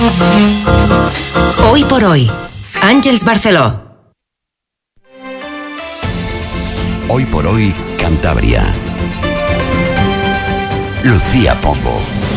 Hoy por hoy, Àngels Barceló. Hoy por hoy, Cantabria. Lucía Pombo.